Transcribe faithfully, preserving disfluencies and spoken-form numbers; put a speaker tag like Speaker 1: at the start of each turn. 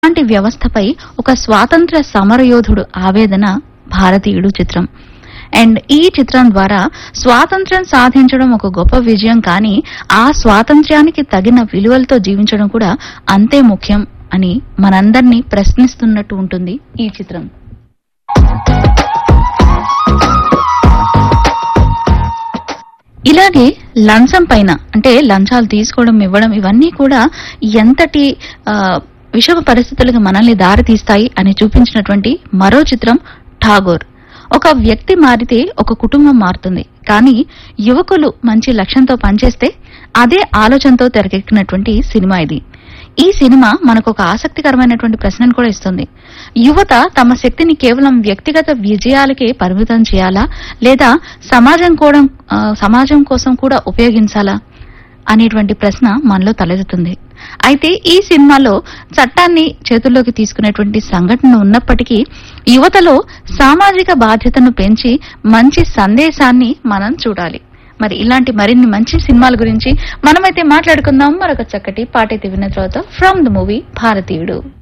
Speaker 1: అలాంటి వ్యవస్థపై ఒక స్వాతంత్ర్య సమరయోధుడు ఆవేదన భారతీయుడు చిత్రం. అండ్ ఈ చిత్రం ద్వారా స్వాతంత్ర్యం సాధించడం ఒక గొప్ప విజయం, కానీ ఆ స్వాతంత్ర్యానికి తగిన విలువలతో జీవించడం కూడా అంతే ముఖ్యం అని మనందరినీ ప్రశ్నిస్తున్నట్టు ఉంటుంది ఈ చిత్రం. ఇలాగే లంచం పైన, అంటే లంచాలు తీసుకోవడం ఇవ్వడం ఇవన్నీ కూడా ఎంతటి ఆ, విషమ పరిస్థితులకు మనల్ని దారి తీస్తాయి అని చూపించినటువంటి మరో చిత్రం ఠాగూర్. ఒక వ్యక్తి మారితే ఒక కుటుంబం మారుతుంది, కానీ యువకులు మంచి లక్ష్యంతో పనిచేస్తే అదే ఆలోచనతో తెరకెక్కినటువంటి సినిమా ఇది. ఈ సినిమా మనకు ఒక ఆసక్తికరమైనటువంటి ప్రశ్నను కూడా ఇస్తుంది. యువత తమ శక్తిని కేవలం వ్యక్తిగత విజయాలకే పరిమితం చేయాలా, లేదా సమాజం కూడా ఆ, సమాజం కోసం కూడా ఉపయోగించాలా అనేటువంటి ప్రశ్న మనలో తలెత్తుతుంది. అయితే ఈ సినిమాలో చట్టాన్ని చేతుల్లోకి తీసుకునేటువంటి సంఘటన ఉన్నప్పటికీ యువతలో సామాజిక బాధ్యతను పెంచి మంచి సందేశాన్ని మనం చూడాలి. మరి ఇలాంటి మరిన్ని మంచి సినిమాల గురించి మనమైతే మాట్లాడుకుందాం. మరొక చక్కటి పాటైతే విన్న తర్వాత ఫ్రమ్ ద మూవీ భారతీయుడు.